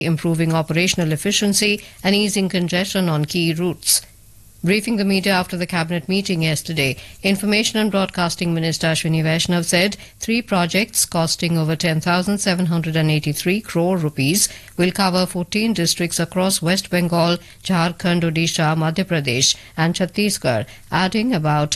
improving operational efficiency and easing congestion on key routes. Briefing the media after the cabinet meeting yesterday, Information and Broadcasting Minister Ashwini Vaishnav said 3 projects costing over 10,783 crore rupees will cover 14 districts across West Bengal, Jharkhand, Odisha, Madhya Pradesh and Chhattisgarh, adding about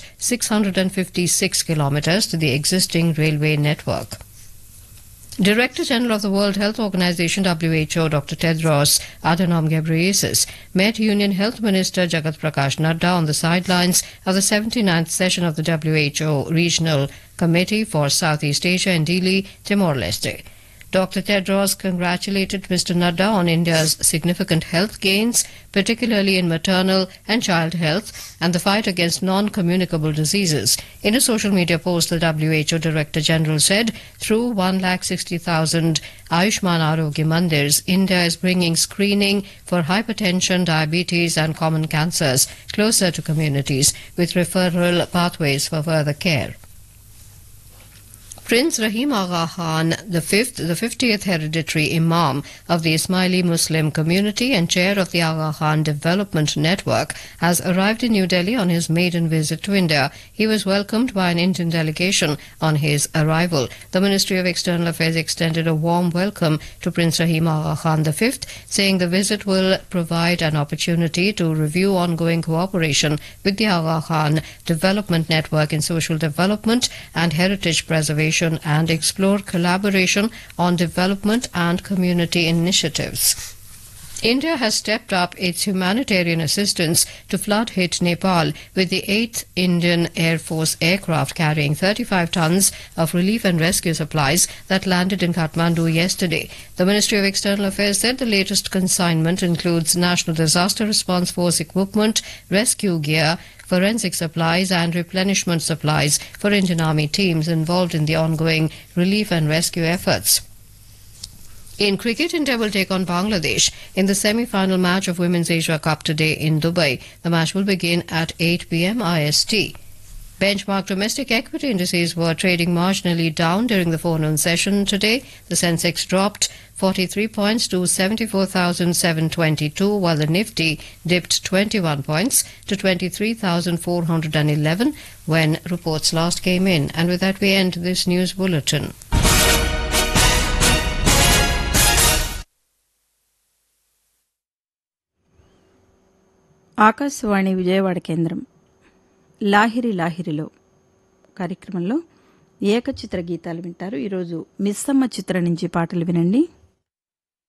656 kilometers to the existing railway network. Director General of the World Health Organization (WHO) Dr. Tedros Adhanom Ghebreyesus met Union Health Minister Jagat Prakash Nadda on the sidelines of the 79th session of the WHO Regional Committee for Southeast Asia in Dili, Timor-Leste. Dr. Tedros congratulated Mr. Nadda on India's significant health gains, particularly in maternal and child health and the fight against non-communicable diseases. In a social media post, the WHO Director General said, through 160,000 Ayushman Arogya Mandirs, India is bringing screening for hypertension, diabetes and common cancers closer to communities with referral pathways for further care. Prince Rahim Agha Khan the 50th hereditary Imam of the Ismaili Muslim community and chair of the Agha Khan Development Network, has arrived in New Delhi on his maiden visit to India. He was welcomed by an Indian delegation on his arrival. The Ministry of External Affairs extended a warm welcome to Prince Rahim Agha Khan V, saying the visit will provide an opportunity to review ongoing cooperation with the Agha Khan Development Network in social development and heritage preservation and explore collaboration on development and community initiatives. India has stepped up its humanitarian assistance to flood-hit Nepal with the 8th Indian Air Force aircraft carrying 35 tons of relief and rescue supplies that landed in Kathmandu yesterday. The Ministry of External Affairs said the latest consignment includes National Disaster Response Force equipment, rescue gear, forensic supplies and replenishment supplies for Indian Army teams involved in the ongoing relief and rescue efforts. In cricket, India will take on Bangladesh in the semi-final match of Women's Asia Cup today in Dubai. The match will begin at 8 p.m. IST. Benchmark domestic equity indices were trading marginally down during the forenoon session today. The Sensex dropped 43 points to 74,722, while the Nifty dipped 21 points to 23,411 when reports last came in. And with that, we end this news bulletin. Akashvani Vijayawada కేంద్రం లాహిరి లాహిరిలో కార్యక్రమంలో ఏకచిత్ర గీతాలు వింటారు. ఈరోజు మిస్సమ్మ చిత్రం నుంచి పాటలు వినండి.